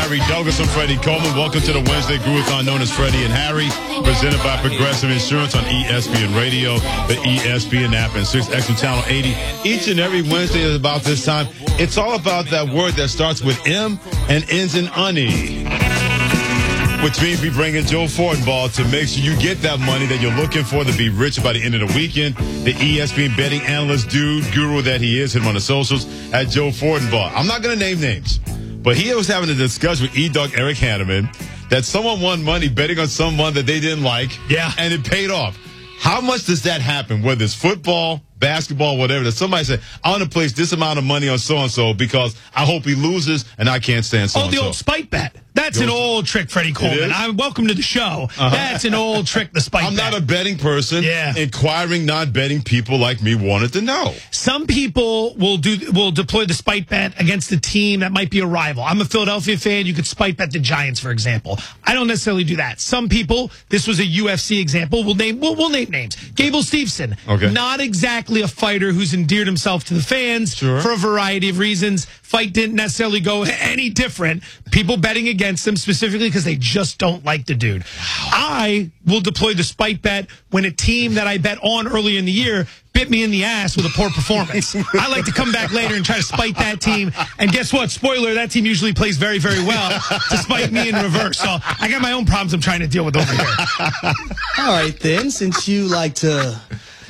Harry Douglas. I'm Freddie Coleman. Welcome to the Wednesday Groovathon known as Freddie and Harry, presented by Progressive Insurance on ESPN Radio, the ESPN app, and 6X Channel 80. Each and every Wednesday is about this time. It's all about that word that starts with M and ends in "unny," which means we bring in Joe Fortenbaugh to make sure you get that money that you're looking for to be rich by the end of the weekend. The ESPN betting analyst guru that he is, hit him on the socials at Joe Fortenbaugh. I'm not going to name names, but he was having a discussion with E-Dog Eric Hanneman that someone won money betting on someone that they didn't like, and it paid off. How much does that happen, whether it's football, basketball, whatever, that somebody said, I want to place this amount of money on so-and-so because I hope he loses and I can't stand so-and-so. Oh, the old spite bet. That's an old trick, Freddie Coleman. Welcome to the show. That's an old trick, the spite bet. I'm not a betting person. Inquiring, not betting people like me wanted to know. Some people will deploy the spite bet against a team that might be a rival. I'm a Philadelphia fan. You could spite bet the Giants, for example. I don't necessarily do that. Some people, this was a UFC example. We'll name names. Gable Steveson. Okay. Not exactly a fighter who's endeared himself to the fans for a variety of reasons. Fight didn't necessarily go any different. People betting against him specifically because they just don't like the dude. I will deploy the spite bet when a team that I bet on early in the year bit me in the ass with a poor performance. I like to come back later and try to spite that team. And guess what? Spoiler, that team usually plays very, very well to spite me in reverse. So I got my own problems I'm trying to deal with over here. All right, then, since you like to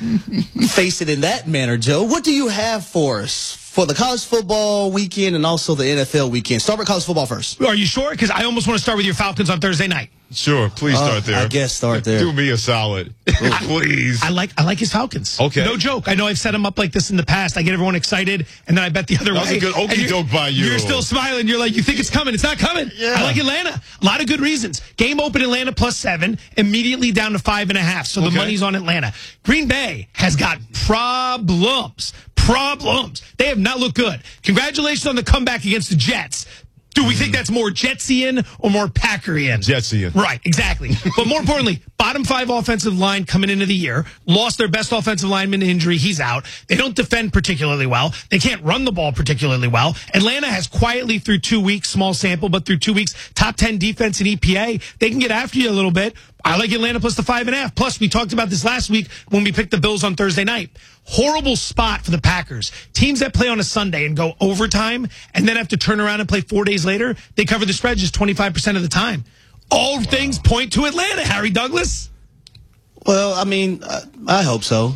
face it in that manner, Joe, what do you have for us for the college football weekend and also the NFL weekend? Start with college football first. Are you sure? Because I almost want to start with your Falcons on Thursday night. Sure, please start there. I guess start there. Do me a solid, please. I like his Falcons. Okay. No joke. I know I've set him up like this in the past. I get everyone excited, and then I bet the other way. That was a good okey doke by you. You're still smiling. You're like, you think it's coming. It's not coming. Yeah. I like Atlanta. A lot of good reasons. Game open Atlanta +7, immediately down to 5.5. So the money's on Atlanta. Green Bay has got problems. They have not looked good. Congratulations on the comeback against the Jets. Do we think that's more Jetsian or more Packerian? Jetsian. Right, exactly. But more importantly, bottom 5 offensive line coming into the year. Lost their best offensive lineman to injury. He's out. They don't defend particularly well. They can't run the ball particularly well. Atlanta has quietly through 2 weeks, small sample, but through 2 weeks, top 10 defense in EPA. They can get after you a little bit. I like Atlanta plus the 5.5. Plus, we talked about this last week when we picked the Bills on Thursday night. Horrible spot for the Packers. Teams that play on a Sunday and go overtime and then have to turn around and play 4 days later, they cover the spread just 25% of the time. All things point to Atlanta, Harry Douglas. Well, I mean, I hope so.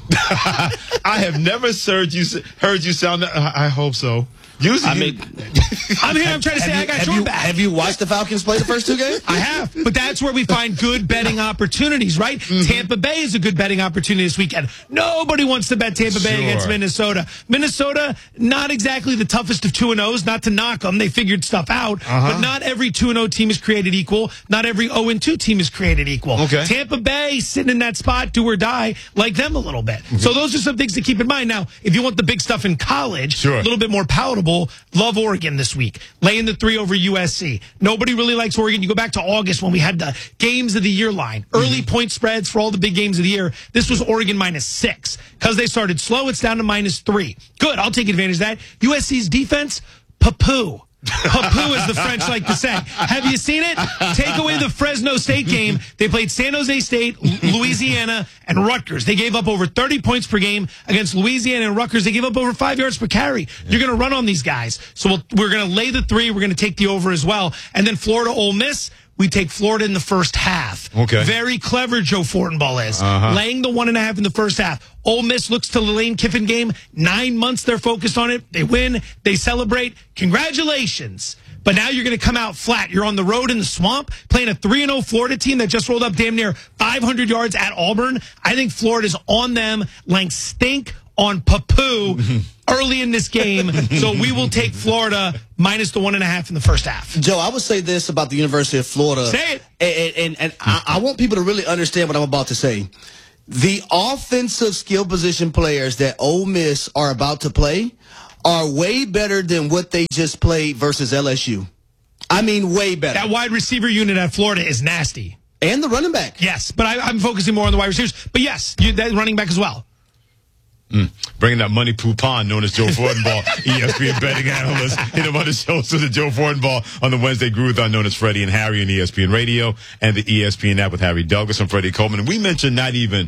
I have never heard you sound that. I hope so. Usually, I'm here. I'm trying to say I got your back. Have you watched the Falcons play the first 2 games? I have, but that's where we find good betting opportunities, right? Tampa Bay is a good betting opportunity this weekend. Nobody wants to bet Tampa Bay against Minnesota. Minnesota, not exactly the toughest of 2-0s, not to knock them. They figured stuff out, but not every 2-0 team is created equal. Not every 0-2 team is created equal. Okay. Tampa Bay sitting in that spot, do or die, like them a little bit. So those are some things to keep in mind. Now, if you want the big stuff in college, a little bit more palatable, love Oregon this week. Laying the 3 over USC. Nobody really likes Oregon. You go back to August when we had the games of the year line. Early point spreads for all the big games of the year. This was Oregon -6. Because they started slow, it's down to -3. Good. I'll take advantage of that. USC's defense, poo. Papoo, as the French like to say. Have you seen it? Take away the Fresno State game. They played San Jose State, Louisiana, and Rutgers. They gave up over 30 points per game against Louisiana and Rutgers. They gave up over 5 yards per carry. You're going to run on these guys. So we're going to lay the 3. We're going to take the over as well. And then Florida, Ole Miss. We take Florida in the first half. Okay. Very clever, Joe Fortenbaugh is. Laying the 1.5 in the first half. Ole Miss looks to the Lane Kiffin game. 9 months they're focused on it. They win. They celebrate. Congratulations. But now you're going to come out flat. You're on the road in the swamp playing a 3-0 Florida team that just rolled up damn near 500 yards at Auburn. I think Florida's on them like stink on Papoo early in this game. So we will take Florida minus the 1.5 in the first half. Joe, I would say this about the University of Florida. Say it. And I want people to really understand what I'm about to say. The offensive skill position players that Ole Miss are about to play are way better than what they just played versus LSU. I mean, way better. That wide receiver unit at Florida is nasty. And the running back. Yes, but I'm focusing more on the wide receivers. But yes, that running back as well. Bringing that money poupon known as Joe Fortenbaugh, ESPN betting analyst. Hit him on the show to the Joe Fortenbaugh on the Wednesday Groovathon known as Freddie and Harry on ESPN Radio and the ESPN app with Harry Douglas and Freddie Coleman. And we mentioned not even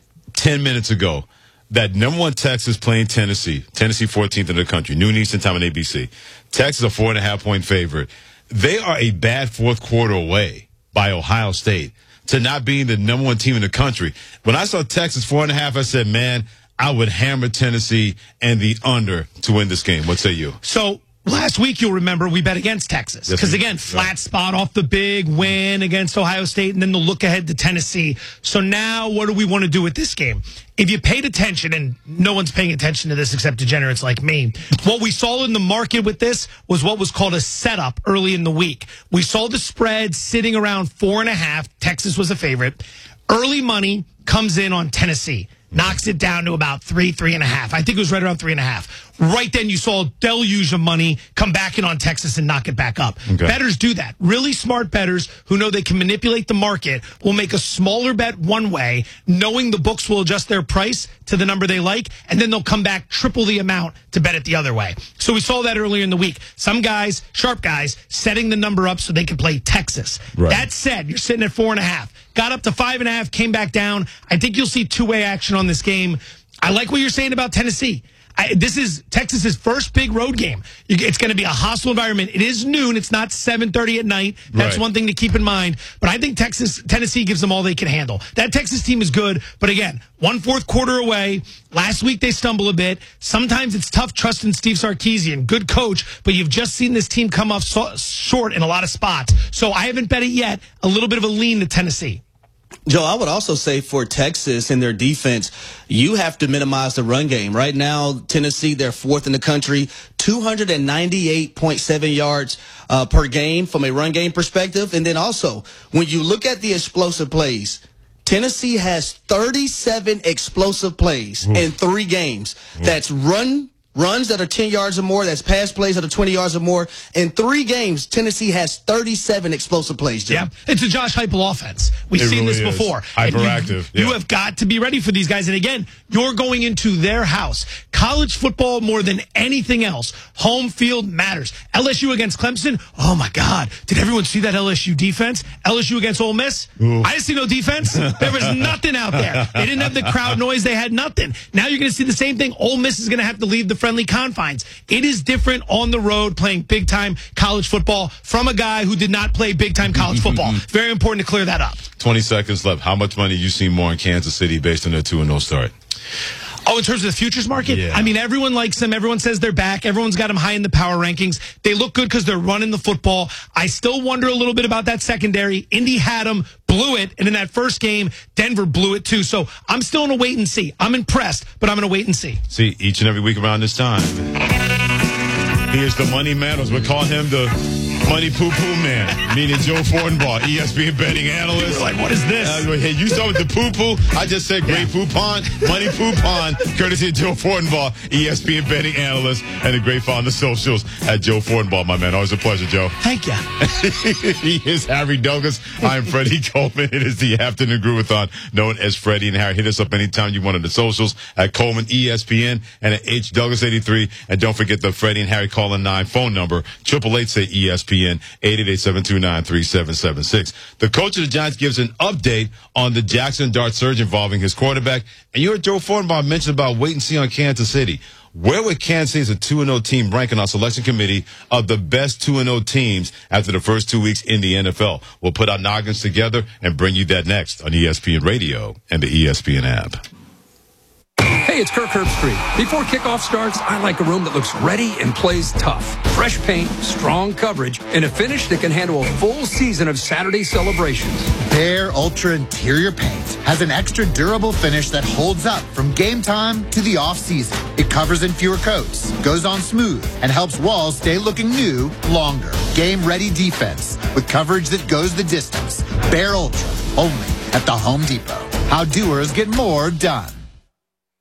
10 minutes ago that number one Texas playing Tennessee 14th in the country, noon Eastern time on ABC. Texas a 4.5-point favorite. They are a bad fourth quarter away by Ohio State to not being the number one team in the country. When I saw Texas 4.5, I said, man, I would hammer Tennessee and the under to win this game. What say you? So last week, you'll remember, we bet against Texas. Because, again, flat spot off the big win against Ohio State, and then the look ahead to Tennessee. So now what do we want to do with this game? If you paid attention, and no one's paying attention to this except degenerates like me, what we saw in the market with this was what was called a setup early in the week. We saw the spread sitting around 4.5. Texas was a favorite. Early money comes in on Tennessee. Knocks it down to about 3.5. I think it was right around 3.5. Right then you saw a deluge of money come back in on Texas and knock it back up. Okay. Bettors do that. Really smart bettors who know they can manipulate the market will make a smaller bet one way, knowing the books will adjust their price to the number they like, and then they'll come back triple the amount to bet it the other way. So we saw that earlier in the week. Some guys, sharp guys, setting the number up so they can play Texas. Right. That said, you're sitting at 4.5. Got up to 5.5, came back down. I think you'll see two-way action on this game. I like what you're saying about Tennessee. This is Texas's first big road game. It's going to be a hostile environment. It is noon. It's not 7:30 at night. That's right. One thing to keep in mind. But I think Tennessee gives them all they can handle. That Texas team is good. But again, 1/4 quarter away. Last week they stumble a bit. Sometimes it's tough trusting Steve Sarkisian. Good coach. But you've just seen this team come up short in a lot of spots. So I haven't bet it yet. A little bit of a lean to Tennessee. Joe, I would also say for Texas and their defense, you have to minimize the run game. Right now, Tennessee, they're fourth in the country, 298.7 yards per game from a run game perspective. And then also, when you look at the explosive plays, Tennessee has 37 explosive plays in 3 games. That's runs that are 10 yards or more. That's pass plays that are 20 yards or more. In 3 games, Tennessee has 37 explosive plays, Jim. Yeah, it's a Josh Heupel offense. We've seen this before. Hyperactive. You have got to be ready for these guys. And again, you're going into their house. College football, more than anything else, home field matters. LSU against Clemson. Oh, my God. Did everyone see that LSU defense? LSU against Ole Miss? Ooh. I didn't see no defense. There was nothing out there. They didn't have the crowd noise. They had nothing. Now you're going to see the same thing. Ole Miss is going to have to leave the friendly confines. It is different on the road playing big-time college football from a guy who did not play big-time college football. Very important to clear that up. 20 seconds left. How much money you see more in Kansas City based on their 2-0 start? Oh, in terms of the futures market? Yeah. I mean, everyone likes them. Everyone says they're back. Everyone's got them high in the power rankings. They look good because they're running the football. I still wonder a little bit about that secondary. Indy had them, blew it, and in that first game, Denver blew it too. So I'm still in a wait and see. I'm impressed, but I'm going to wait and see. See, each and every week around this time, he is the money man. We're calling him the money poo-poo man, meaning Joe Fortenbaugh, ESPN betting analyst. You're like, what is this? Hey, you started with the poo-poo. I just said great poupon, money poupon, courtesy of Joe Fortenbaugh, ESPN betting analyst, and a great follow on the socials at Joe Fortenbaugh, my man. Always a pleasure, Joe. Thank you. He is Harry Douglas. I'm Freddie Coleman. It is the afternoon Groovathon, known as Freddie and Harry. Hit us up anytime you want on the socials at Coleman ESPN and at H Douglas 83. And don't forget the Freddie and Harry call-in 9 phone number, 888-SAY-ESPN. 888-729-3776. The coach of the Giants gives an update on the Jackson Dart surge involving his quarterback. And you heard Joe Fortenbaugh mention about wait and see on Kansas City. Where would Kansas City as a 2-0 team rank on our selection committee of the best 2-0 teams after the first 2 weeks in the NFL? We'll put our noggins together and bring you that next on ESPN Radio and the ESPN app. Hey, it's Kirk Herbstreit. Before kickoff starts, I like a room that looks ready and plays tough. Fresh paint, strong coverage, and a finish that can handle a full season of Saturday celebrations. Behr Ultra Interior Paint has an extra durable finish that holds up from game time to the off-season. It covers in fewer coats, goes on smooth, and helps walls stay looking new longer. Game-ready defense with coverage that goes the distance. Behr Ultra, only at the Home Depot. How doers get more done.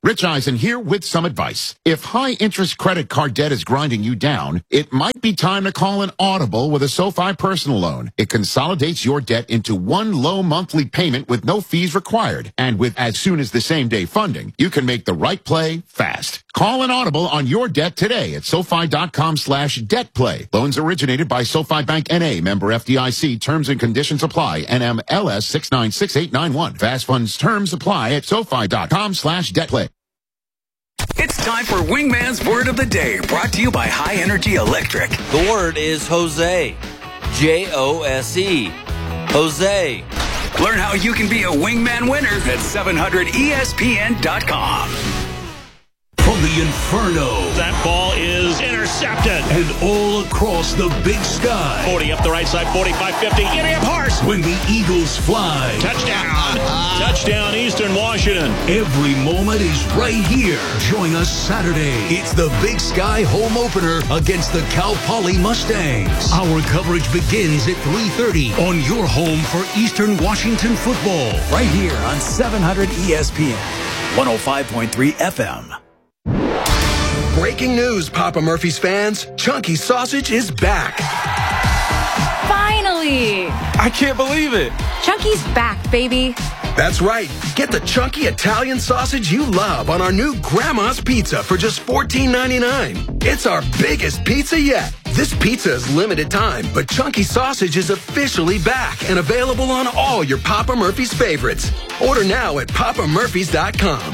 Rich Eisen here with some advice. If high-interest credit card debt is grinding you down, it might be time to call an audible with a SoFi personal loan. It consolidates your debt into one low monthly payment with no fees required. And with as soon as the same-day funding, you can make the right play fast. Call an audible on your debt today at SoFi.com/debtplay. Loans originated by SoFi Bank N.A. Member FDIC. Terms and conditions apply. NMLS 696891. Fast funds terms apply at SoFi.com/debtplay. It's time for Wingman's Word of the Day, brought to you by High Energy Electric. The word is Jose. Jose. Jose. Learn how you can be a Wingman winner at 700ESPN.com. From the Inferno. That ball is intercepted. And all across the big sky. 40 up the right side, 45, 50. Idiot horse. When the Eagles fly. Touchdown. Touchdown, Eastern Washington. Every moment is right here. Join us Saturday. It's the Big Sky home opener against the Cal Poly Mustangs. Our coverage begins at 3:30 on your home for Eastern Washington football. Right here on 700 ESPN, 105.3 FM. Breaking news, Papa Murphy's fans. Chunky Sausage is back. Finally! I can't believe it. Chunky's back, baby. That's right. Get the chunky Italian sausage you love on our new Grandma's Pizza for just $14.99. It's our biggest pizza yet. This pizza is limited time, but Chunky Sausage is officially back and available on all your Papa Murphy's favorites. Order now at papamurphys.com.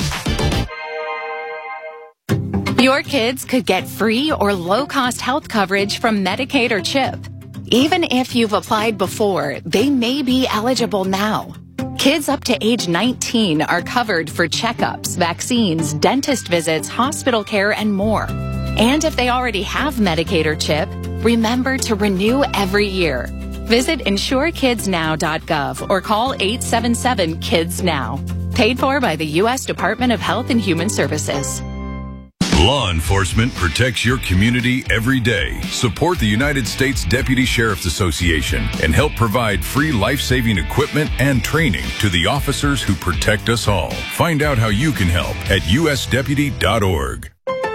Your kids could get free or low-cost health coverage from Medicaid or CHIP. Even if you've applied before, they may be eligible now. Kids up to age 19 are covered for checkups, vaccines, dentist visits, hospital care, and more. And if they already have Medicaid or CHIP, remember to renew every year. Visit insurekidsnow.gov or call 877-KIDS-NOW. Paid for by the U.S. Department of Health and Human Services. Law enforcement protects your community every day. Support the United States Deputy Sheriff's Association and help provide free life-saving equipment and training to the officers who protect us all. Find out how you can help at usdeputy.org.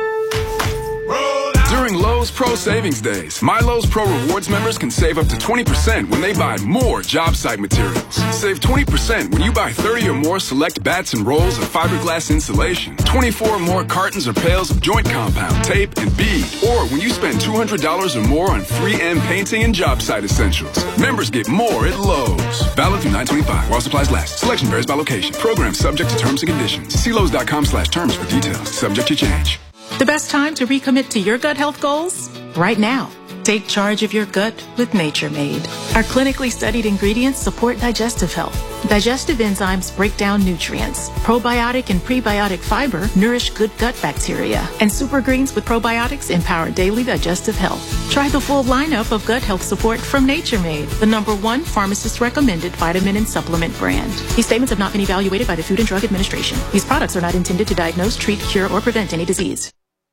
During Lowe's Pro Savings Days, My Lowe's Pro Rewards members can save up to 20% when they buy more job site materials. Save 20% when you buy 30 or more select bats and rolls of fiberglass insulation, 24 or more cartons or pails of joint compound, tape, and bead, or when you spend $200 or more on 3M painting and job site essentials. Members get more at Lowe's. Valid through 9/25 while supplies last. Selection varies by location. Program subject to terms and conditions. See Lowe's.com/terms for details. Subject to change. The best time to recommit to your gut health goals? Right now. Take charge of your gut with Nature Made. Our clinically studied ingredients support digestive health. Digestive enzymes break down nutrients. Probiotic and prebiotic fiber nourish good gut bacteria. And super greens with probiotics empower daily digestive health. Try the full lineup of gut health support from Nature Made, the #1 pharmacist-recommended vitamin and supplement brand. These statements have not been evaluated by the Food and Drug Administration. These products are not intended to diagnose, treat, cure, or prevent any disease.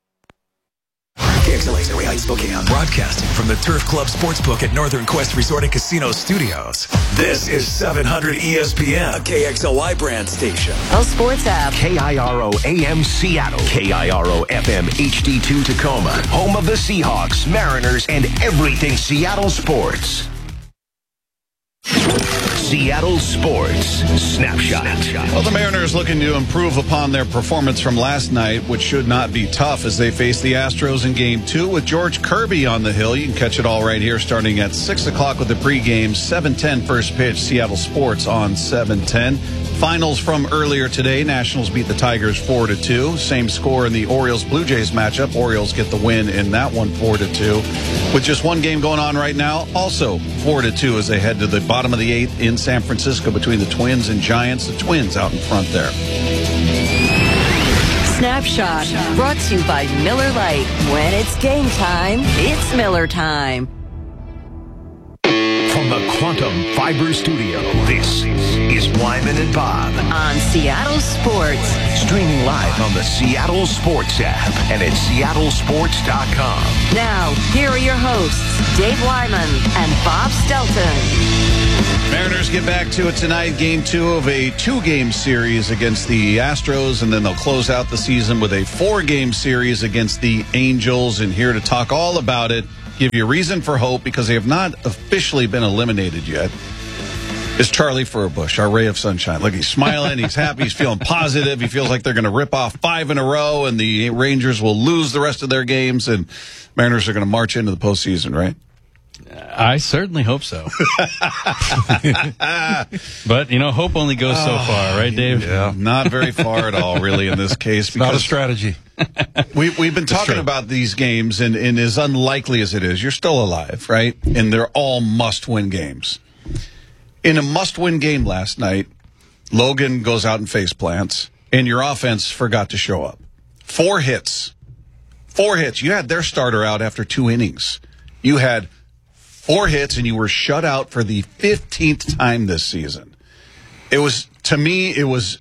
KXLA's Area Heights, Spokane, broadcasting from the Turf Club Sportsbook at Northern Quest Resort and Casino Studios. This is 700 ESPN, a KXLY brand station. El Sports app. KIRO AM Seattle. KIRO FM HD2 Tacoma. Home of the Seahawks, Mariners, and everything Seattle sports. Seattle Sports Snapshot. Well, the Mariners looking to improve upon their performance from last night, which should not be tough as they face the Astros in Game 2 with George Kirby on the hill. You can catch it all right here starting at 6 o'clock with the pregame. 7:10 first pitch, Seattle Sports on 7:10. Finals from earlier today. Nationals beat the Tigers 4-2. Same score in the Orioles-Blue Jays matchup. Orioles get the win in that one 4-2. With just one game going on right now, also 4-2 as they head to the bottom of the 8th in San Francisco between the Twins and Giants. The Twins out in front there. Snapshot brought to you by Miller Lite. When it's game time, it's Miller time. From the Quantum Fiber Studio, this is Wyman and Bob on Seattle Sports. Streaming live on the Seattle Sports app and at seattlesports.com. Now, here are your hosts, Dave Wyman and Bob Stelton. Mariners get back to it tonight, game 2 of a 2-game series against the Astros, and then they'll close out the season with a 4-game series against the Angels. And here to talk all about it, give you reason for hope, because they have not officially been eliminated yet, is Charlie Furbush, our ray of sunshine. Look, he's smiling, he's happy, he's feeling positive. He feels like they're going to rip off 5 in a row, and the Rangers will lose the rest of their games, and Mariners are going to march into the postseason, right? I certainly hope so. But, hope only goes so far, right, Dave? Yeah, not very far at all, really, in this case. It's not a strategy. We've been talking about these games, and as unlikely as it is, you're still alive, right? And they're all must-win games. In a must-win game last night, Logan goes out and face plants, and your offense forgot to show up. 4 hits. 4 hits. You had their starter out after 2 innings. You had 4 hits, and you were shut out for the 15th time this season. It was, to me, it was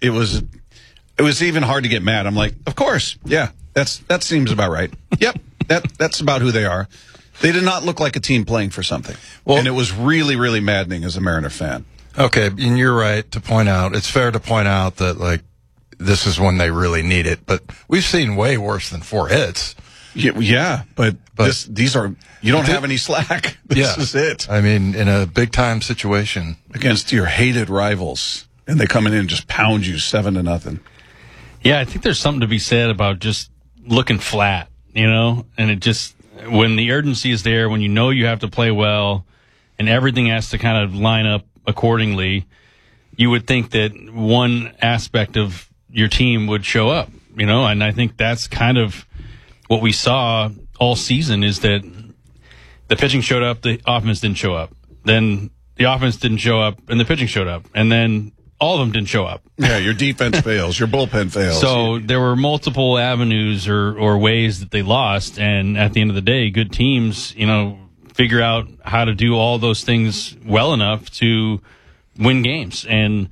even hard to get mad. I'm like, of course, yeah, that seems about right. Yep, that's about who they are. They did not look like a team playing for something. Well, and it was really, really maddening as a Mariner fan. Okay, and you're right to point out, it's fair to point out that, this is when they really need it. But we've seen way worse than 4 hits. Yeah, but these are, you don't have any slack. This is it. I mean, in a big-time situation. Against your hated rivals, and they come in and just pound you 7-0. Yeah, I think there's something to be said about just looking flat, and it just, when the urgency is there, when you have to play well, and everything has to kind of line up accordingly, you would think that one aspect of your team would show up, and I think that's kind of what we saw all season, is that the pitching showed up, the offense didn't show up. Then the offense didn't show up, and the pitching showed up. And then all of them didn't show up. Yeah, your defense fails, your bullpen fails. So there were multiple avenues or ways that they lost, and at the end of the day, good teams, figure out how to do all those things well enough to win games. And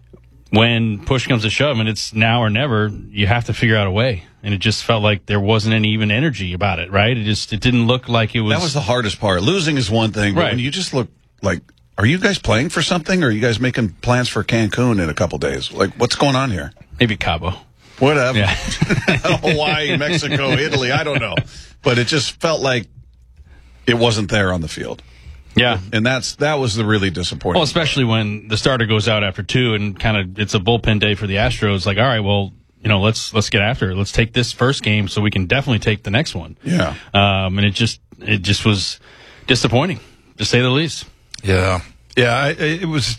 when push comes to shove, and it's now or never, you have to figure out a way. And it just felt like there wasn't any even energy about it, right? It didn't look like it was. That was the hardest part. Losing is one thing, but when you just look like, are you guys playing for something, or are you guys making plans for Cancun in a couple days? Like, what's going on here? Maybe Cabo. Whatever. Yeah. Hawaii, Mexico, Italy, I don't know. But it just felt like it wasn't there on the field. Yeah. And that was the really disappointing. Well, especially when the starter goes out after 2 and kind of it's a bullpen day for the Astros. Like, all right, well, let's get after it. Let's take this first game so we can definitely take the next one. Yeah. And it just was disappointing, to say the least. Yeah. Yeah, it was.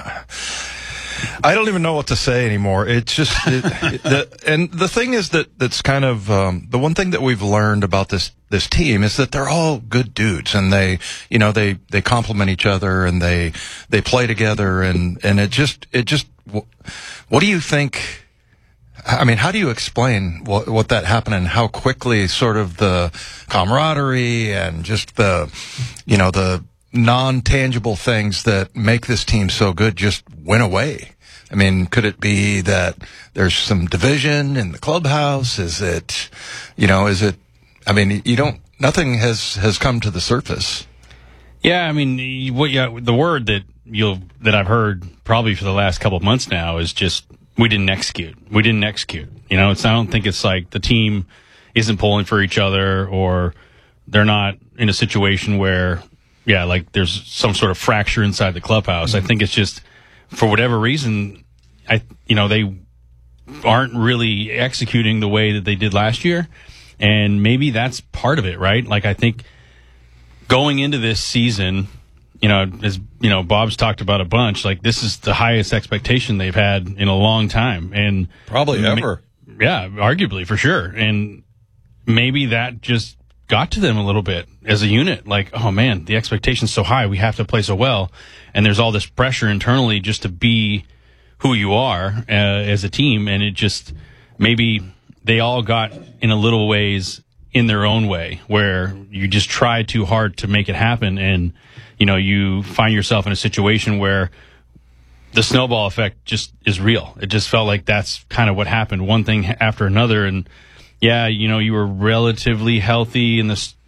I don't even know what to say anymore. It's just, and the thing is that's kind of the one thing that we've learned about this team is that they're all good dudes, and they complement each other, and they play together, and it just. What do you think? I mean, how do you explain what that happened, and how quickly sort of the camaraderie and just the non-tangible things that make this team so good just went away? I mean, could it be that there's some division in the clubhouse? Is it, I mean, nothing has come to the surface. Yeah, I mean, the word that I've heard probably for the last couple of months now is just, we didn't execute. I don't think it's like the team isn't pulling for each other, or they're not in a situation where, like there's some sort of fracture inside the clubhouse. I think it's just, for whatever reason, they aren't really executing the way that they did last year. And maybe that's part of it, right? Like, I think going into this season, as Bob's talked about a bunch, like, this is the highest expectation they've had in a long time, and probably ever. Yeah, arguably, for sure. And maybe that just got to them a little bit as a unit. Like, oh man, the expectation's so high, we have to play so well, and there's all this pressure internally just to be who you are as a team, and it just, maybe they all got in a little ways in their own way, where you just try too hard to make it happen, and you find yourself in a situation where the snowball effect just is real. It just felt like that's kind of what happened, one thing after another. And you were relatively healthy in this,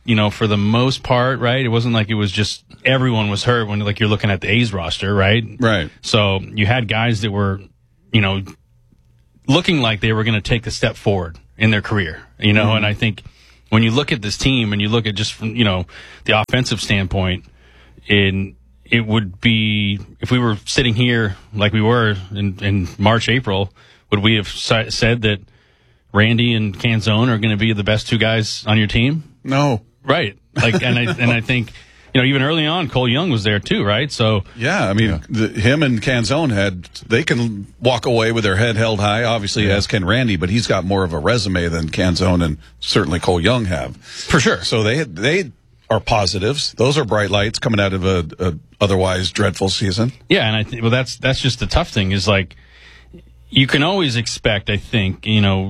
for the most part, right? It wasn't like it was just everyone was hurt when like you're looking at the A's roster, right? Right. So you had guys that were, looking like they were going to take the step forward in their career, and I think when you look at this team and you look at just from, the offensive standpoint, it would be, if we were sitting here like we were in March, April, would we have said that Randy and Canzone are going to be the best two guys on your team? No. Right. Like, and I think, even early on, Cole Young was there too, right? So yeah, I mean, him and Canzone they can walk away with their head held high, obviously, as can Randy, but he's got more of a resume than Canzone and certainly Cole Young have. For sure. So they are positives. Those are bright lights coming out of a otherwise dreadful season. Yeah, and that's just the tough thing is like, you can always expect, I think,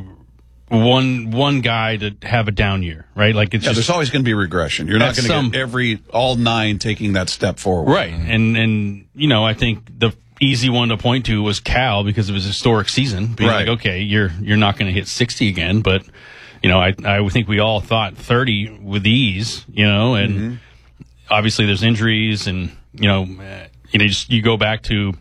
one guy to have a down year, right? Like there's always going to be regression. You're not going to get all 9 taking that step forward, right? And I think the easy one to point to was Cal because of his historic season. Being like, okay, you're not going to hit 60 again, but I think we all thought 30 with ease, and obviously there's injuries, and you go back to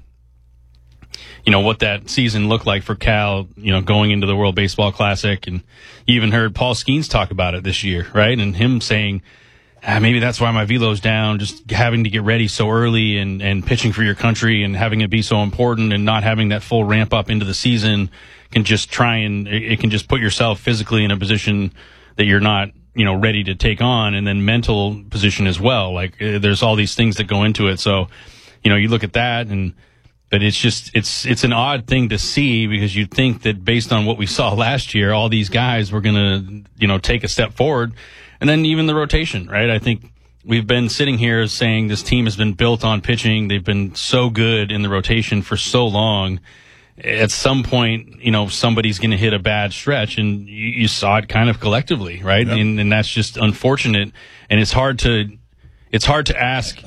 what that season looked like for Cal, going into the World Baseball Classic. And you even heard Paul Skeens talk about it this year, right? And him saying, maybe that's why my velo's down, just having to get ready so early and pitching for your country and having it be so important and not having that full ramp up into the season can just it can just put yourself physically in a position that you're not, ready to take on, and then mental position as well. Like there's all these things that go into it. So, you look at that but it's just, it's an odd thing to see because you'd think that based on what we saw last year, all these guys were going to, take a step forward. And then even the rotation, right? I think we've been sitting here saying this team has been built on pitching. They've been so good in the rotation for so long. At some point, somebody's going to hit a bad stretch, and you saw it kind of collectively, right? Yep. And that's just unfortunate. And it's hard to ask,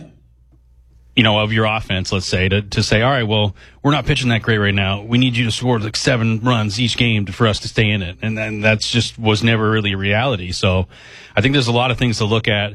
of your offense, let's say, to say, all right, well, we're not pitching that great right now. We need you to score like 7 runs each game for us to stay in it. And then that's just was never really a reality. So I think there's a lot of things to look at,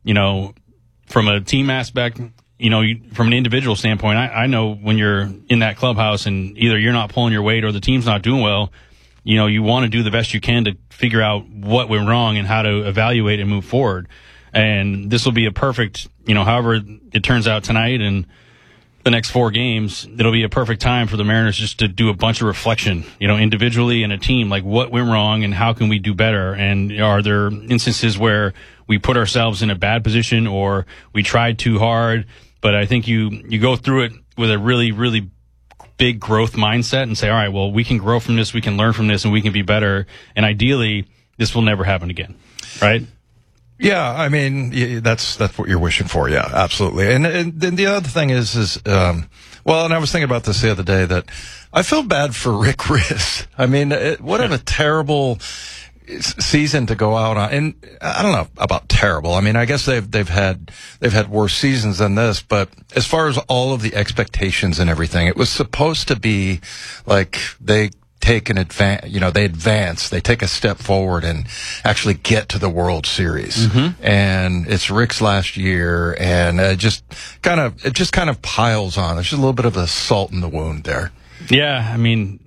from a team aspect, from an individual standpoint. I know when you're in that clubhouse and either you're not pulling your weight or the team's not doing well, you want to do the best you can to figure out what went wrong and how to evaluate and move forward. And this will be a perfect, however it turns out tonight and the next 4 games, it'll be a perfect time for the Mariners just to do a bunch of reflection, individually and a team, like what went wrong and how can we do better? And are there instances where we put ourselves in a bad position or we tried too hard? But I think you go through it with a really, really big growth mindset and say, all right, well, we can grow from this, we can learn from this, and we can be better. And ideally, this will never happen again, right? Yeah, I mean, that's what you're wishing for. Yeah, absolutely. And then the other thing is, and I was thinking about this the other day that I feel bad for Rick Riz. I mean, what a terrible season to go out on. And I don't know about terrible. I mean, I guess they've had worse seasons than this, but as far as all of the expectations and everything, it was supposed to be like they take an advance, they take a step forward and actually get to the World Series. Mm-hmm. And it's Rick's last year, and it just kind of piles on. There's just a little bit of a salt in the wound there. Yeah, I mean,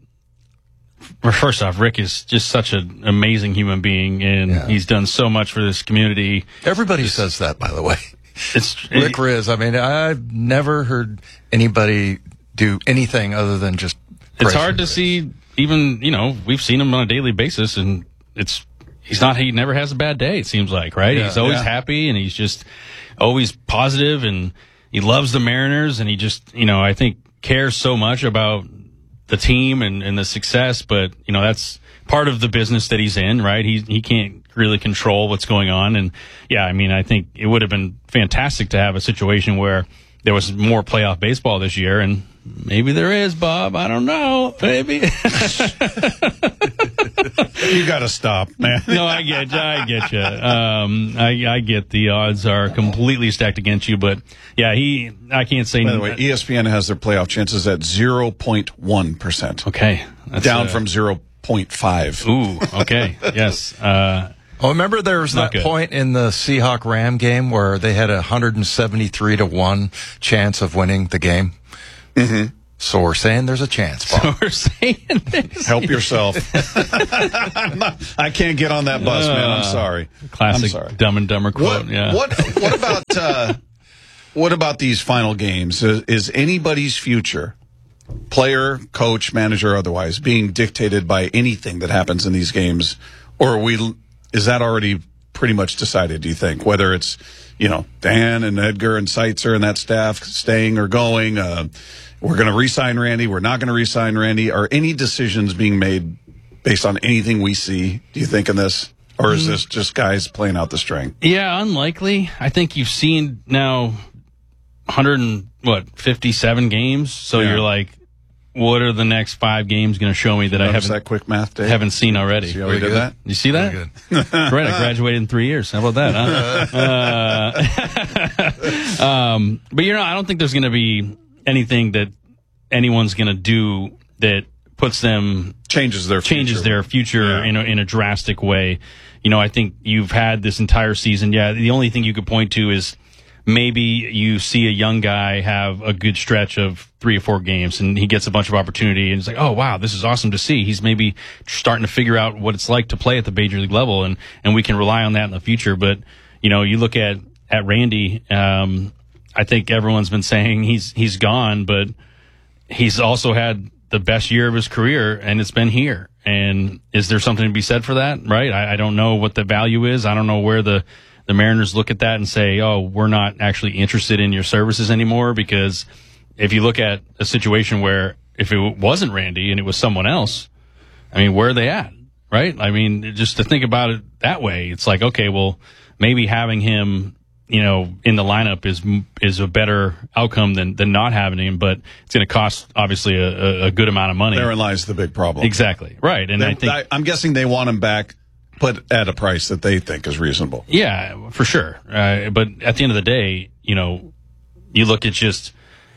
first off, Rick is just such an amazing human being, and he's done so much for this community. Everybody says that, by the way. It's Rick Riz. I mean, I've never heard anybody do anything other than just. It's hard to see. Even, we've seen him on a daily basis, and he never has a bad day, it seems like, right? Yeah, he's always happy, and he's just always positive, and he loves the Mariners, and he just, I think cares so much about the team and the success, but, that's part of the business that he's in, right? He can't really control what's going on. And yeah, I mean, I think it would have been fantastic to have a situation where there was more playoff baseball this year, and maybe there is, Bob. I don't know. Maybe. You got to stop, man. No, I get you. I get the odds are completely stacked against you, but yeah, I can't say. By the way, ESPN has their playoff chances at 0.1%. Okay, down from 0.5. Ooh, okay, yes. Oh, remember there was that point in the Seahawk-Ram game where they had a 173-1 chance of winning the game? Mm-hmm. So we're saying there's a chance, Bob. So we're saying this. Help yourself. I can't get on that bus, man. I'm sorry. Classic Dumb and Dumber quote. What about these final games? Is anybody's future, player, coach, manager, otherwise, being dictated by anything that happens in these games, or is that already pretty much decided? Do you think whether it's Dan and Edgar and Seitzer and that staff staying or going? We're going to re-sign Randy. We're not going to re-sign Randy. Are any decisions being made based on anything we see, do you think, in this? Or is this just guys playing out the string? Yeah, unlikely. I think you've seen now 157 games. So you're like, what are the next 5 games going to show me that I haven't that quick math, Dave? Haven't seen already? See how we did that? You see that? Good. Right, I graduated in 3 years. How about that? Huh? But I don't think there's going to be anything that anyone's going to do that puts them changes their future in a drastic way. I think you've had this entire season. Yeah, the only thing you could point to is maybe you see a young guy have a good stretch of 3 or 4 games and he gets a bunch of opportunity and it's like, oh wow, this is awesome to see. He's maybe starting to figure out what it's like to play at the major league level, and we can rely on that in the future. But you look at Randy. I think everyone's been saying he's gone, but he's also had the best year of his career, and it's been here. And is there something to be said for that? Right? I don't know what the value is. I don't know where the Mariners look at that and say, oh, we're not actually interested in your services anymore. Because if you look at a situation where if it wasn't Randy and it was someone else, I mean, where are they at? Right? I mean, just to think about it that way, it's like, okay, well, maybe having him in the lineup is a better outcome than not having him, but it's going to cost obviously a good amount of money. Therein lies the big problem. Exactly. Right. And I'm guessing they want him back, but at a price that they think is reasonable. Yeah, for sure. But at the end of the day, you look at just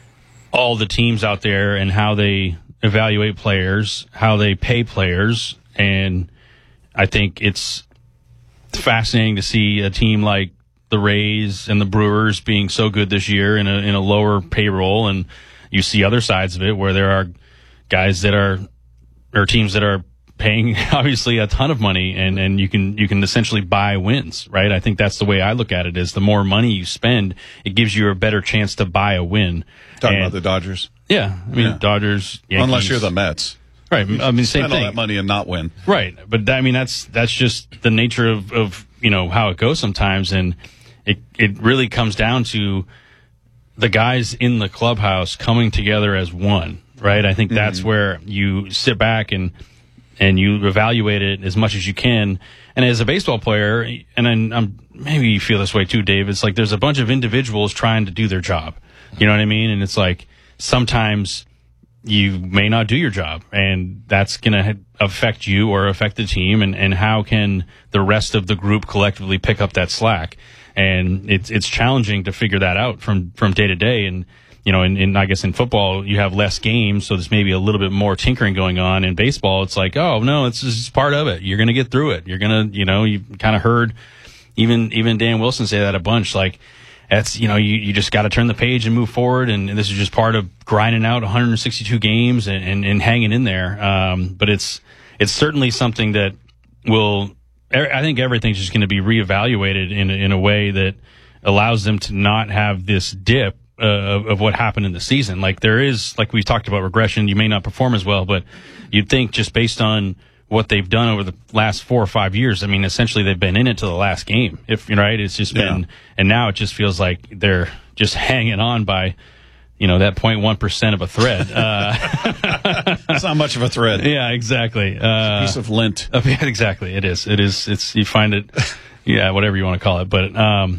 all the teams out there and how they evaluate players, how they pay players, and I think it's fascinating to see a team like the Rays and the Brewers being so good this year in a lower payroll, and you see other sides of it where there are guys that are or teams that are paying obviously a ton of money, and you can essentially buy wins, right? I think that's the way I look at it, is the more money you spend, it gives you a better chance to buy a win. Talking about the Dodgers? Yeah. I mean, Dodgers, Yankees. Unless you're the Mets. Right. I mean, same thing. Spend all that money and not win. Right. But I mean, that's just the nature of how it goes sometimes. And it really comes down to the guys in the clubhouse coming together as one, right? I think that's where you sit back and you evaluate it as much as you can. And as a baseball player, and maybe you feel this way too, Dave, it's like there's a bunch of individuals trying to do their job. You know what I mean? And it's like sometimes you may not do your job, and that's going to affect you or affect the team. And how can the rest of the group collectively pick up that slack? And it's challenging to figure that out from day to day. And and I guess in football you have less games, so there's maybe a little bit more tinkering going on. In baseball, it's like, oh no, it's just part of it. You're going to get through it. You're going to, you kind of heard even Dan Wilson say that a bunch. Like, that's, you just got to turn the page and move forward. And this is just part of grinding out 162 games and hanging in there. But it's certainly something that I think everything's just going to be reevaluated in a way that allows them to not have this dip of what happened in the season. Like, there is, like we talked about, regression. You may not perform as well, but you'd think just based on what they've done over the last 4 or 5 years, I mean, essentially they've been in it to the last game. Right? It's just been, and now it just feels like they're just hanging on by, that 0.1% of a thread. It's not much of a thread. Yeah, exactly. Piece of lint. Exactly. It is. It's, you find it, whatever you want to call it. But,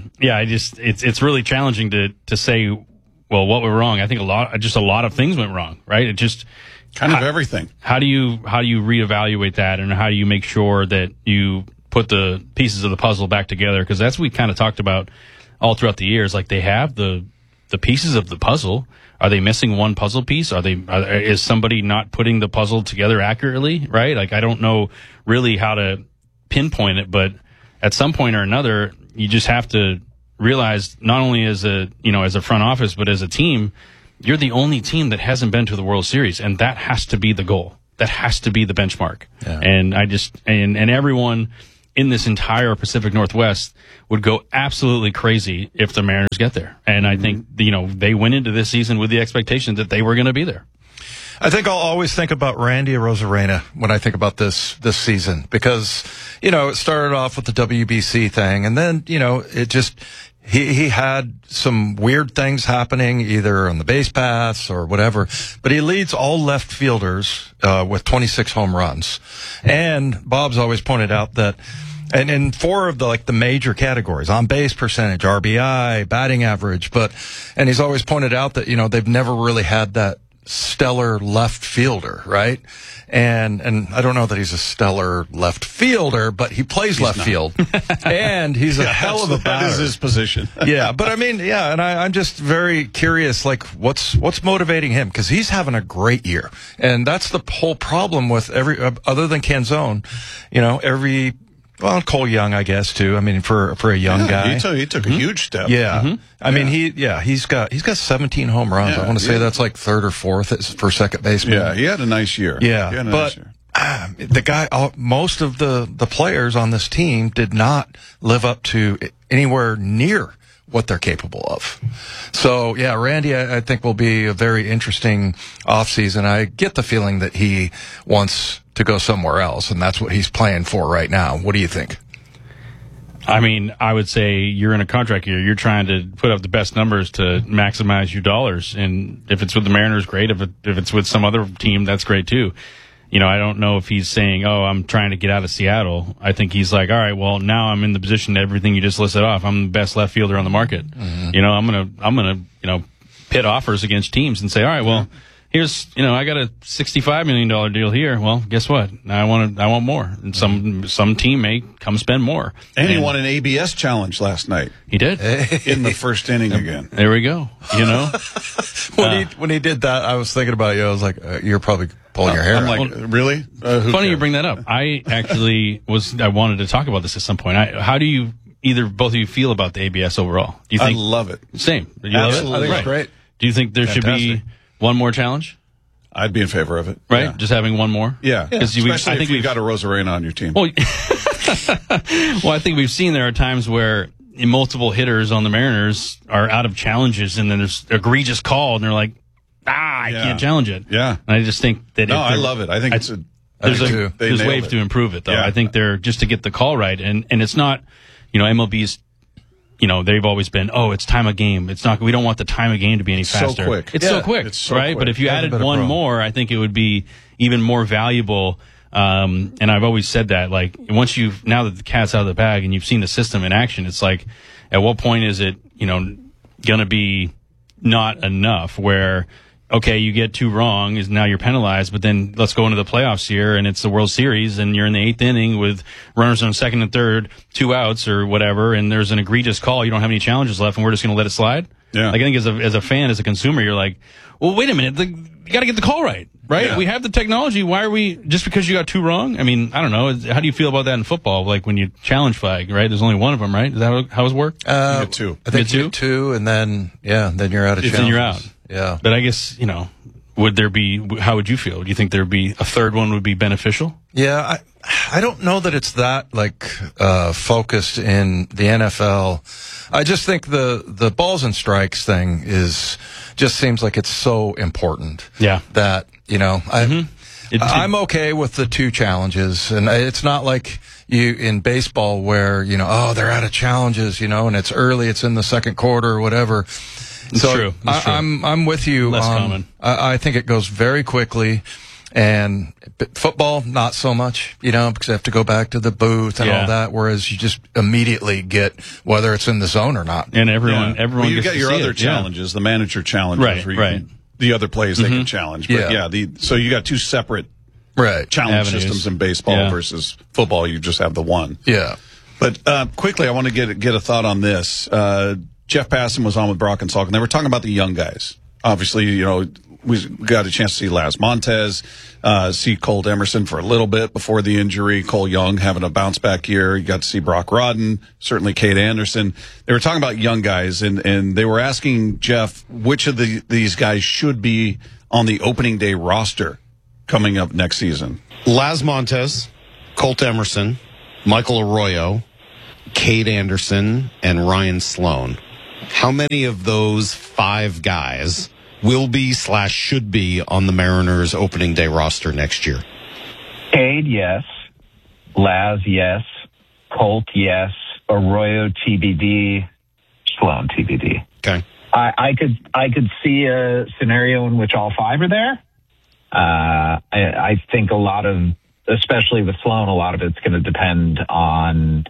it's really challenging to say, well, what went wrong? I think a lot of things went wrong, right? It just kind of everything. How do you reevaluate that, and how do you make sure that you put the pieces of the puzzle back together? Because that's what we kind of talked about all throughout the years. Like, they have the pieces of the puzzle. Are they missing one puzzle piece? Is somebody not putting the puzzle together accurately? Right? Like, I don't know really how to pinpoint it, but at some point or another, you just have to realize not only as a front office, but as a team, you're the only team that hasn't been to the World Series, and that has to be the goal. That has to be the benchmark. Yeah. And and everyone in this entire Pacific Northwest would go absolutely crazy if the Mariners get there. And I think, they went into this season with the expectation that they were going to be there. I think I'll always think about Randy Arozarena when I think about this season, because, it started off with the WBC thing, and then, it just, he had some weird things happening either on the base paths or whatever, but he leads all left fielders with 26 home runs. And Bob's always pointed out that, and in 4 of the major categories, on base percentage, RBI, batting average, and he's always pointed out that, they've never really had that stellar left fielder, right? And I don't know that he's a stellar left fielder, but he plays left field. And he's a hell of a batter. That is his position. Yeah, but and I'm just very curious, what's motivating him? Because he's having a great year. And that's the whole problem with other than Canzone, Cole Young, I guess, too. I mean, for a young guy. He took a huge step. Yeah. Mm-hmm. I mean, he's got 17 home runs. I want to say that's like 3rd or 4th for second baseman. Yeah, he had a nice year. Yeah, the guy, most of the players on this team did not live up to anywhere near what they're capable of. So, Randy, I think will be a very interesting offseason. I get the feeling that he wants to go somewhere else, and that's what he's playing for right now. What do you think? I mean, I would say you're in a contract year. You're trying to put up the best numbers to maximize your dollars. And if it's with the Mariners, great. If it's with some other team, that's great too. I don't know if he's saying, I'm trying to get out of Seattle. I think he's like, all right, well, now I'm in the position, everything you just listed off. I'm the best left fielder on the market. Mm-hmm. I'm going to pit offers against teams and say, all right, well, here's, I got a $65 million deal here. Well, guess what? I want more. And some team may come spend more. And he won an ABS challenge last night. He did. In the first inning again. There we go. When he did that, I was thinking about you. I was like, you're probably pulling your hair out. I'm like, really? Funny cares? You bring that up. I actually I wanted to talk about this at some point. How do you, both of you feel about the ABS overall? Do you think? I love it. Same. You Absolutely. love it? I think it's great. Do you think there should be one more challenge? I'd be in favor of it. Right? Yeah. Just having one more? Yeah. Especially if you've got a Arozarena on your team. Well, I think we've seen there are times where multiple hitters on the Mariners are out of challenges, and then there's egregious call, and they're like, I can't challenge it. Yeah. And I just think that I love it. I think there's ways to improve it, though. Yeah. I think they're just to get the call right. And it's not, MLB's, they've always been, it's time of game. It's not, we don't want the time of game to be any faster. So quick. It's so quick, right? Quick. But if you added one more, I think it would be even more valuable. And I've always said that, now that the cat's out of the bag and you've seen the system in action, it's like, at what point is it, going to be not enough where, okay, you get 2 wrong, is now you're penalized, but then let's go into the playoffs here, and it's the World Series, and you're in the 8th inning with runners on 2nd and 3rd, 2 outs or whatever, and there's an egregious call, you don't have any challenges left, and we're just going to let it slide? Yeah. I think as a fan, as a consumer, you're like, well, wait a minute, you got to get the call right? Yeah. We have the technology. Why are we, just because you got 2 wrong? I mean, I don't know. How do you feel about that in football? Like when you challenge flag, right? There's only one of them, right? Is that how it works? You get 2. I think you get 2, and then you're out of challenges. Then you're out. Yeah. But I guess, would there be, how would you feel? Do you think there'd be a 3rd one would be beneficial? Yeah, I don't know that it's that focused in the NFL. I just think the balls and strikes thing just seems like it's so important. Yeah. That, I'm okay with the 2 challenges, and it's not like you in baseball where, they're out of challenges, and it's early, it's in the 2nd quarter or whatever. It's true. I'm with you. Less common. I think it goes very quickly, and football not so much, because they have to go back to the booth and all that. Whereas you just immediately get whether it's in the zone or not. And everyone you gets get to your see other it. challenges, the manager challenges, right. The other plays they can challenge. But so you got 2 separate challenge systems in baseball versus football. You just have the one. Yeah. But quickly, I want to get a thought on this. Jeff Passan was on with Brock and Salk, and they were talking about the young guys. Obviously, we got a chance to see Laz Montez, see Colt Emerson for a little bit before the injury. Cole Young having a bounce back year. You got to see Brock Rodden, certainly Cade Anderson. They were talking about young guys, and they were asking Jeff which of these guys should be on the opening day roster coming up next season. Laz Montez, Colt Emerson, Michael Arroyo, Cade Anderson, and Ryan Sloan. How many of those 5 guys will be / should be on the Mariners opening day roster next year? Cade, yes. Laz, yes. Colt, yes. Arroyo, TBD. Sloan, TBD. Okay. I could see a scenario in which all 5 are there. I think a lot of, especially with Sloan, a lot of it's going to depend on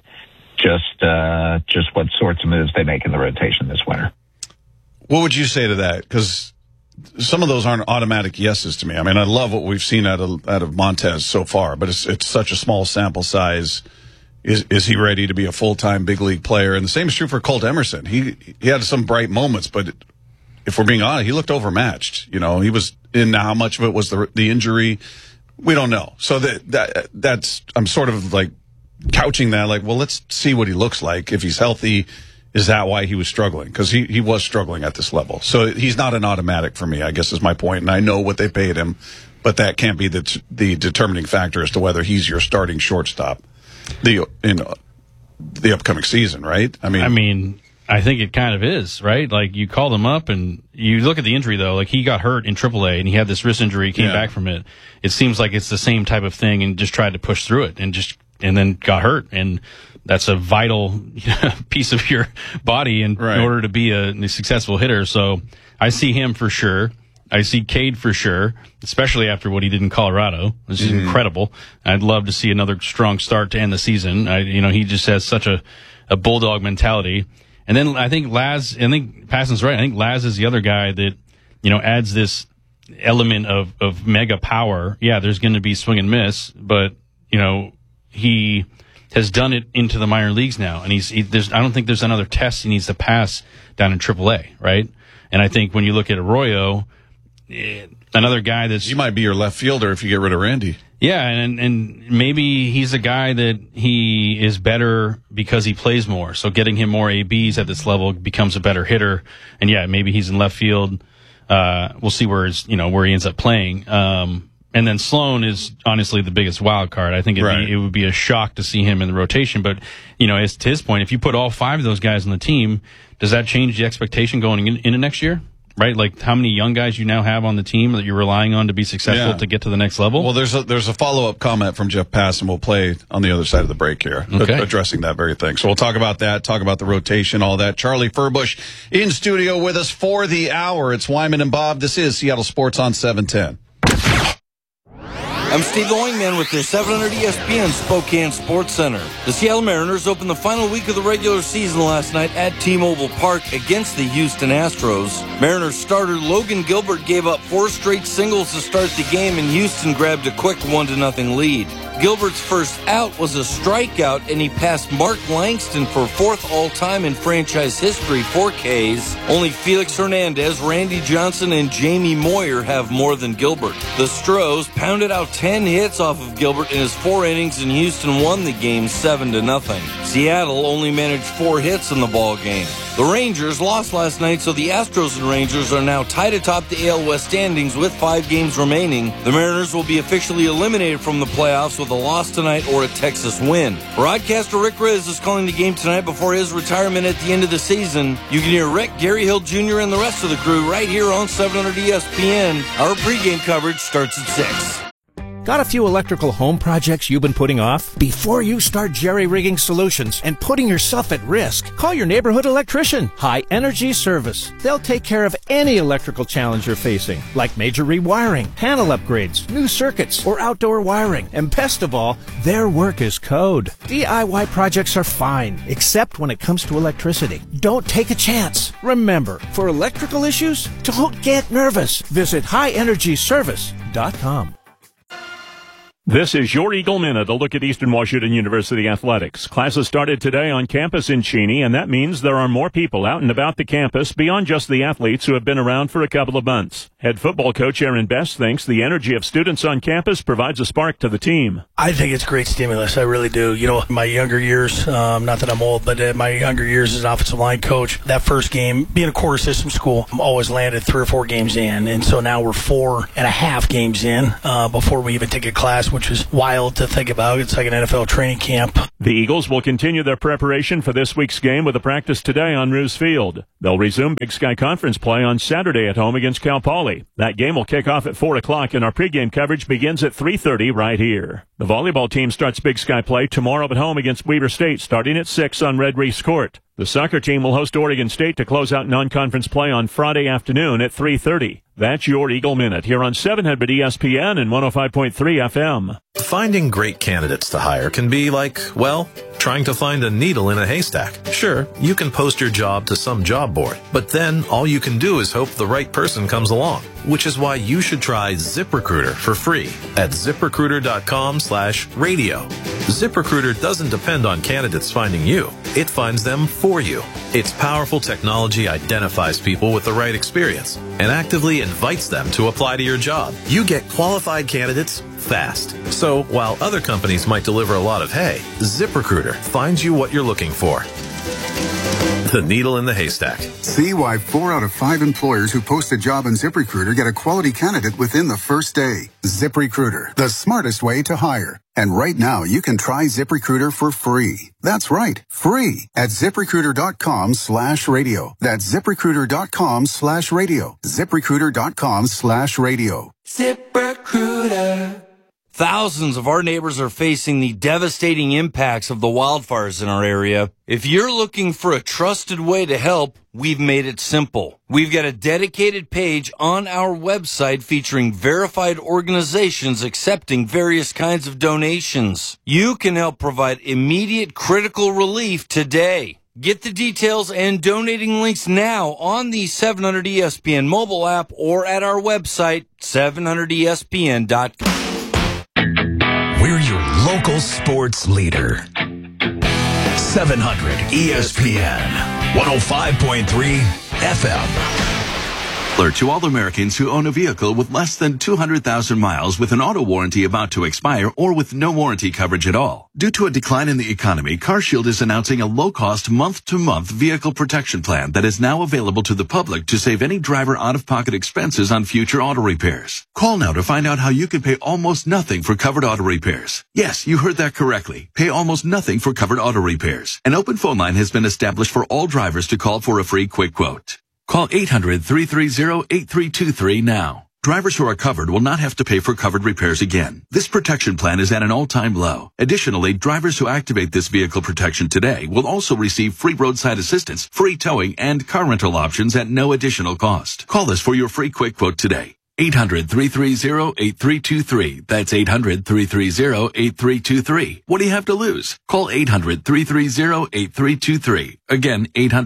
just what sorts of moves they make in the rotation this winter. What would you say to that? Because some of those aren't automatic yeses to me. I mean, I love what we've seen out of Montez so far, but it's such a small sample size. Is he ready to be a full-time big league player? And the same is true for Colt Emerson. He had some bright moments, but if we're being honest, he looked overmatched. You know, he was in. How much of it was the injury? We don't know. So that's I'm sort of like couching that like, well, let's see what he looks like. If he's healthy, is that why he was struggling? Because he was struggling at this level. So he's not an automatic for me, I guess is my point. And I know what they paid him, but that can't be the determining factor as to whether he's your starting shortstop in the upcoming season, right? I mean, I think it kind of is, right? Like, you called him up, and you look at the injury, though. Like, he got hurt in AAA, and he had this wrist injury, came back from it. It seems like it's the same type of thing, and just tried to push through it, and then got hurt. And that's a vital piece of your body in order to be a successful hitter. So I see him for sure. I see Cade for sure, especially after what he did in Colorado, which is incredible. I'd love to see another strong start to end the season. He just has such a bulldog mentality. And then I think Passon's right. I think Laz is the other guy that, adds this element of mega power. Yeah, there's going to be swing and miss, but, he has done it into the minor leagues now. And I don't think there's another test he needs to pass down in AAA, right? And I think when you look at Arroyo, another guy he might be your left fielder if you get rid of Randy. Yeah, and maybe he's a guy that he is better because he plays more. So getting him more ABs at this level becomes a better hitter. And yeah, maybe he's in left field. We'll see where he ends up playing. And then Sloan is honestly the biggest wild card. I think it would be a shock to see him in the rotation. But, as to his point, if you put all 5 of those guys on the team, does that change the expectation going into next year? Right? Like, how many young guys you now have on the team that you're relying on to be successful to get to the next level? Well, there's a follow-up comment from Jeff Passan we'll play on the other side of the break here, addressing that very thing. So we'll talk about that, talk about the rotation, all that. Charlie Furbush in studio with us for the hour. It's Wyman and Bob. This is Seattle Sports on 710. I'm Steve the Wingman with your 700 ESPN Spokane Sports Center. The Seattle Mariners opened the final week of the regular season last night at T-Mobile Park against the Houston Astros. Mariners starter Logan Gilbert gave up 4 straight singles to start the game, and Houston grabbed a quick 1-0 lead. Gilbert's first out was a strikeout, and he passed Mark Langston for 4th all-time in franchise history for Ks. Only Felix Hernandez, Randy Johnson, and Jamie Moyer have more than Gilbert. The Stros pounded out 10 hits off of Gilbert in his 4 innings, and Houston won the game 7-0. Seattle only managed 4 hits in the ball game. The Rangers lost last night, so the Astros and Rangers are now tied atop the AL West standings with 5 games remaining. The Mariners will be officially eliminated from the playoffs with a loss tonight or a Texas win. Broadcaster Rick Riz is calling the game tonight before his retirement at the end of the season. You can hear Rick, Gary Hill Jr., and the rest of the crew right here on 700 ESPN. Our pregame coverage starts at 6. Got a few electrical home projects you've been putting off? Before you start jerry-rigging solutions and putting yourself at risk, call your neighborhood electrician, High Energy Service. They'll take care of any electrical challenge you're facing, like major rewiring, panel upgrades, new circuits, or outdoor wiring. And best of all, their work is code. DIY projects are fine, except when it comes to electricity. Don't take a chance. Remember, for electrical issues, don't get nervous. Visit highenergyservice.com. This is your Eagle Minute, a look at Eastern Washington University athletics. Classes started today on campus in Cheney, and that means there are more people out and about the campus beyond just the athletes who have been around for a couple of months. Head football coach Aaron Best thinks the energy of students on campus provides a spark to the team. I think it's great stimulus. I really do. You know, my younger years, not that I'm old, but my younger years as an offensive line coach, that first game, being a quarter system school, always landed 3 or 4 games in. And so now we're 4.5 games in before we even take a class, which is wild to think about. It's like an NFL training camp. The Eagles will continue their preparation for this week's game with a practice today on Roos Field. They'll resume Big Sky Conference play on Saturday at home against Cal Poly. That game will kick off at 4 o'clock, and our pregame coverage begins at 3:30 right here. The volleyball team starts Big Sky play tomorrow at home against Weber State, starting at 6 on Red Reefs Court. The soccer team will host Oregon State to close out non-conference play on Friday afternoon at 3:30. That's your Eagle Minute here on 700 ESPN and 105.3 FM. Finding great candidates to hire can be like, well, trying to find a needle in a haystack. Sure, you can post your job to some job board, but then all you can do is hope the right person comes along, which is why you should try ZipRecruiter for free at ZipRecruiter.com/radio. ZipRecruiter doesn't depend on candidates finding you. It finds them for you. Its powerful technology identifies people with the right experience and actively invites them to apply to your job. You get qualified candidates fast. So while other companies might deliver a lot of hay, ZipRecruiter finds you what you're looking for. The needle in the haystack. See why 4 out of 5 employers who post a job on ZipRecruiter get a quality candidate within the first day. ZipRecruiter, the smartest way to hire. And right now, you can try ZipRecruiter for free. That's right, free at ZipRecruiter.com/radio. That's ZipRecruiter.com/radio. ZipRecruiter.com/radio. ZipRecruiter. Thousands of our neighbors are facing the devastating impacts of the wildfires in our area. If you're looking for a trusted way to help, we've made it simple. We've got a dedicated page on our website featuring verified organizations accepting various kinds of donations. You can help provide immediate critical relief today. Get the details and donating links now on the 700 ESPN mobile app or at our website, 700ESPN.com. We're your local sports leader. 700 ESPN, 105.3 FM. Alert to all Americans who own a vehicle with less than 200,000 miles with an auto warranty about to expire or with no warranty coverage at all. Due to a decline in the economy, CarShield is announcing a low-cost month-to-month vehicle protection plan that is now available to the public to save any driver out-of-pocket expenses on future auto repairs. Call now to find out how you can pay almost nothing for covered auto repairs. Yes, you heard that correctly. Pay almost nothing for covered auto repairs. An open phone line has been established for all drivers to call for a free quick quote. Call 800-330-8323 now. Drivers who are covered will not have to pay for covered repairs again. This protection plan is at an all-time low. Additionally, drivers who activate this vehicle protection today will also receive free roadside assistance, free towing, and car rental options at no additional cost. Call us for your free quick quote today. 800-330-8323. That's 800-330-8323. What do you have to lose? Call 800-330-8323. Again,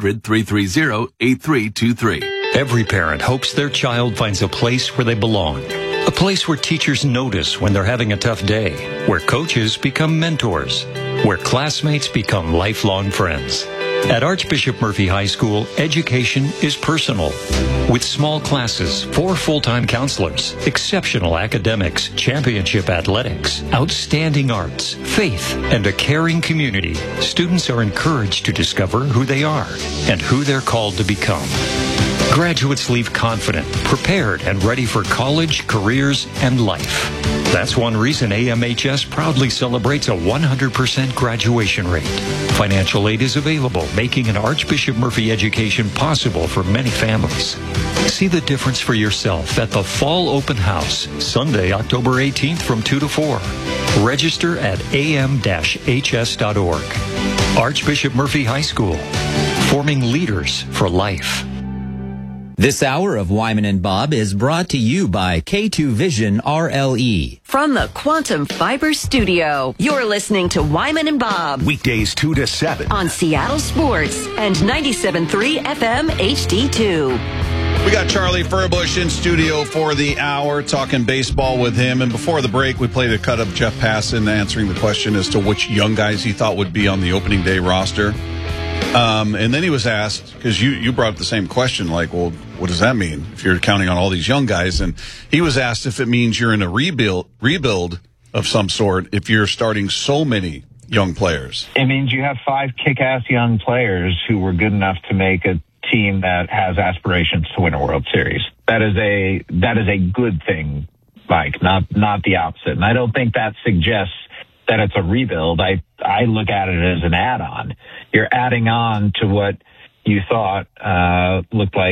800-330-8323. Every parent hopes their child finds a place where they belong. A place where teachers notice when they're having a tough day. Where coaches become mentors. Where classmates become lifelong friends. At Archbishop Murphy High School, education is personal. With small classes, 4 full-time counselors, exceptional academics, championship athletics, outstanding arts, faith, and a caring community, students are encouraged to discover who they are and who they're called to become. Graduates leave confident, prepared, and ready for college, careers, and life. That's one reason AMHS proudly celebrates a 100% graduation rate. Financial aid is available, making an Archbishop Murphy education possible for many families. See the difference for yourself at the Fall Open House, Sunday, October 18th from 2 to 4. Register at am-hs.org. Archbishop Murphy High School, forming leaders for life. This hour of Wyman and Bob is brought to you by K2 Vision RLE. From the Quantum Fiber Studio, you're listening to Wyman and Bob. Weekdays 2 to 7. On Seattle Sports and 97.3 FM HD2. We got Charlie Furbush in studio for the hour, talking baseball with him. And before the break, we played a cut of Jeff Passan answering the question as to which young guys he thought would be on the opening day roster. And then he was asked, because you brought up the same question, like, well, what does that mean if you're counting on all these young guys? And he was asked if it means you're in a rebuild of some sort if you're starting so many young players. It means you have 5 kick-ass young players who were good enough to make a team that has aspirations to win a World Series. That is a good thing, Mike, not the opposite. And I don't think that suggests that it's a rebuild. I look at it as an add-on. You're adding on to what you thought looked like